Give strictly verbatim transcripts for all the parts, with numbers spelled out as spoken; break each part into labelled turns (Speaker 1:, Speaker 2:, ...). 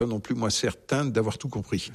Speaker 1: Pas non plus moi certain d'avoir tout compris.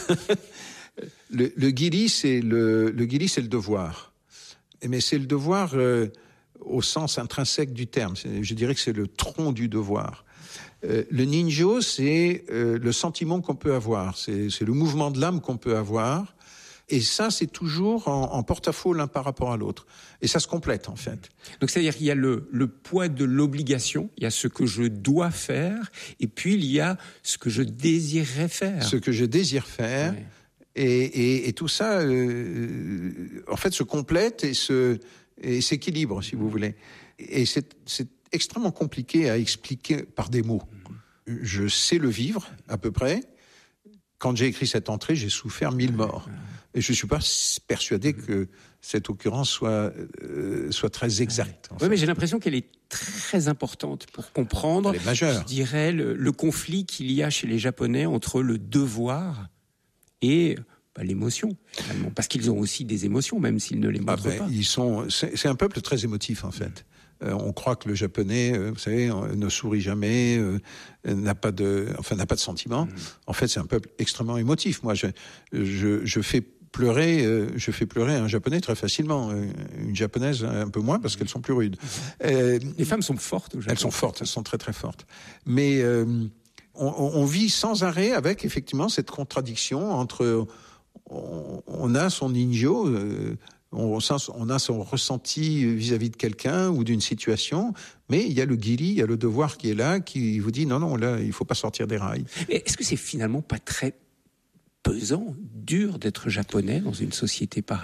Speaker 1: le, le gili, c'est le, le gili, c'est le devoir. Mais c'est le devoir euh, au sens intrinsèque du terme. C'est, je dirais que c'est le tronc du devoir. Euh, le ninjo, c'est euh, le sentiment qu'on peut avoir. C'est, c'est le mouvement de l'âme qu'on peut avoir. Et ça, c'est toujours en, en porte-à-faux l'un par rapport à l'autre. Et ça se complète, en fait.
Speaker 2: Donc, c'est-à-dire qu'il y a le, le poids de l'obligation, il y a ce que je dois faire, et puis il y a ce que je désirerais faire.
Speaker 1: Ce que je désire faire. Ouais. Et, et, et tout ça, euh, en fait, se complète et, se, et s'équilibre, si vous voulez. Et c'est, c'est extrêmement compliqué à expliquer par des mots. Je sais le vivre, à peu près. Quand j'ai écrit cette entrée, j'ai souffert mille morts. Et je ne suis pas persuadé que cette occurrence soit, euh, soit très exacte.
Speaker 2: Oui, mais j'ai l'impression qu'elle est très importante pour comprendre,
Speaker 1: elle est majeure.
Speaker 2: Je dirais, le, le conflit qu'il y a chez les Japonais entre le devoir et bah, l'émotion, finalement. Parce qu'ils ont aussi des émotions, même s'ils ne les montrent ah ben, pas.
Speaker 1: Ils sont, c'est, c'est un peuple très émotif, en fait. Euh, on croit que le Japonais, euh, vous savez, euh, ne sourit jamais, euh, n'a pas de, enfin n'a pas de sentiments. Mmh. En fait, c'est un peuple extrêmement émotif. Moi, je, je, je fais pleurer, euh, je fais pleurer un Japonais très facilement, euh, une Japonaise un peu moins parce qu'elles sont plus rudes.
Speaker 2: Euh, Les femmes sont fortes au Japon.
Speaker 1: Elles sont fortes, elles sont très très fortes. Mais euh, on, on vit sans arrêt avec effectivement cette contradiction entre, on, on a son ninjo. Euh, On, on a son ressenti vis-à-vis de quelqu'un ou d'une situation, mais il y a le gili, il y a le devoir qui est là, qui vous dit non, non, là, il faut pas sortir des rails.
Speaker 2: Et est-ce que c'est finalement pas très pesant, dur d'être japonais dans une société pareille ?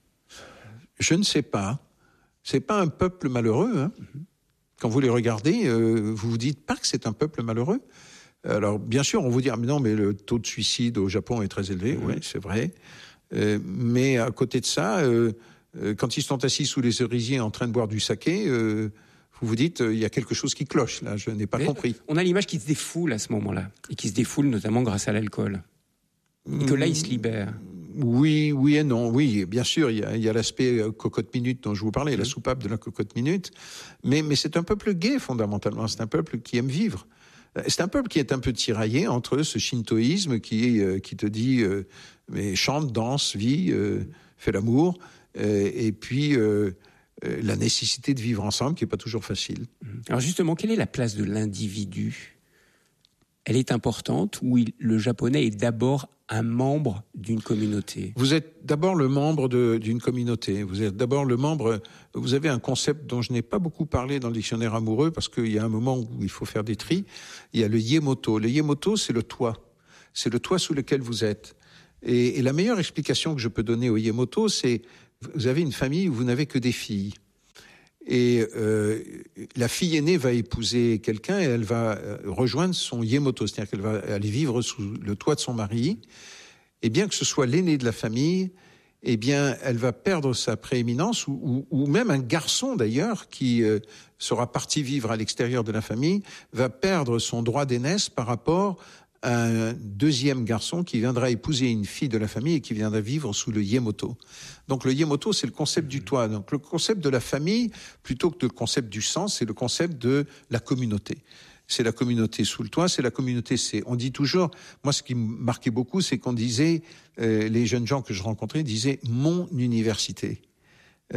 Speaker 1: Je ne sais pas. C'est pas un peuple malheureux. Hein. Mm-hmm. Quand vous les regardez, euh, vous vous dites pas que c'est un peuple malheureux. Alors, bien sûr, on vous dit ah, mais non, mais le taux de suicide au Japon est très élevé. Mm-hmm. Oui, c'est vrai. Euh, mais à côté de ça, euh, euh, quand ils sont assis sous les cerisiers en train de boire du saké, euh, vous vous dites, il euh, y a quelque chose qui cloche, là, je n'ai pas mais compris.
Speaker 2: On a l'image qui se défoule à ce moment-là, et qui se défoule notamment grâce à l'alcool. Et que là, il se libère.
Speaker 1: Oui, oui et non. Oui, bien sûr, il y a, il y a l'aspect euh, cocotte minute dont je vous parlais, mmh. la soupape de la cocotte minute. Mais, mais c'est un peuple gai, fondamentalement. C'est un peuple qui aime vivre. C'est un peuple qui est un peu tiraillé entre ce shintoïsme qui, euh, qui te dit euh, mais chante, danse, vis, euh, fais l'amour, euh, et puis euh, euh, la nécessité de vivre ensemble qui est pas toujours facile.
Speaker 2: Alors justement, quelle est la place de l'individu ? Elle est importante ou il, le japonais est d'abord un membre d'une communauté ?
Speaker 1: Vous êtes d'abord le membre de, d'une communauté. Vous êtes d'abord le membre. Vous avez un concept dont je n'ai pas beaucoup parlé dans le dictionnaire amoureux parce qu'il y a un moment où il faut faire des tris. Il y a le yemoto. Le yemoto, c'est le toit. C'est le toit sous lequel vous êtes. Et, et la meilleure explication que je peux donner au yemoto, c'est vous avez une famille où vous n'avez que des filles. Et euh, la fille aînée va épouser quelqu'un et elle va rejoindre son yemoto, c'est-à-dire qu'elle va aller vivre sous le toit de son mari. Et bien que ce soit l'aînée de la famille, eh bien, elle va perdre sa prééminence, ou, ou, ou même un garçon d'ailleurs qui euh, sera parti vivre à l'extérieur de la famille va perdre son droit d'aînesse par rapport à un deuxième garçon qui viendra épouser une fille de la famille et qui viendra vivre sous le yemoto. Donc le yemoto, c'est le concept du toit. Donc le concept de la famille, plutôt que le concept du sang, c'est le concept de la communauté. C'est la communauté sous le toit, c'est la communauté. C'est, on dit toujours, moi ce qui me marquait beaucoup, c'est qu'on disait, euh, les jeunes gens que je rencontrais disaient « mon université euh, ».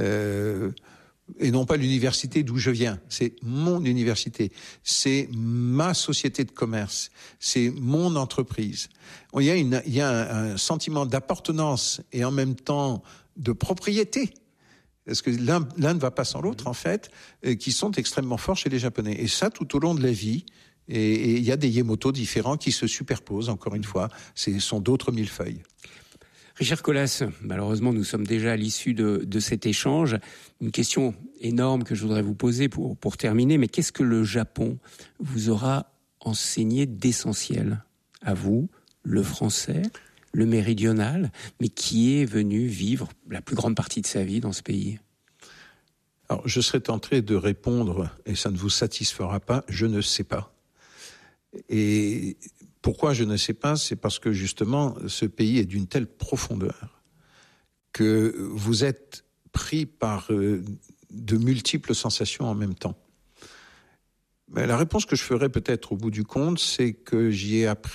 Speaker 1: Et non pas l'université d'où je viens, c'est mon université, c'est ma société de commerce, c'est mon entreprise. Il y a, une, il y a un, un sentiment d'appartenance et en même temps de propriété, parce que l'un, l'un ne va pas sans l'autre en fait, euh, qui sont extrêmement forts chez les Japonais. Et ça tout au long de la vie, et il y a des yemoto différents qui se superposent, encore une fois, ce sont d'autres millefeuilles.
Speaker 2: Richard Colas, malheureusement, nous sommes déjà à l'issue de, de cet échange. Une question énorme que je voudrais vous poser pour, pour terminer, mais qu'est-ce que le Japon vous aura enseigné d'essentiel à vous, le français, le méridional, mais qui est venu vivre la plus grande partie de sa vie dans ce pays ?
Speaker 1: Alors, je serais tenté de répondre, et ça ne vous satisfera pas, je ne sais pas. Et pourquoi je ne sais pas, c'est parce que justement, ce pays est d'une telle profondeur que vous êtes pris par euh, de multiples sensations en même temps. Mais la réponse que je ferai peut-être au bout du compte, c'est que j'y ai appris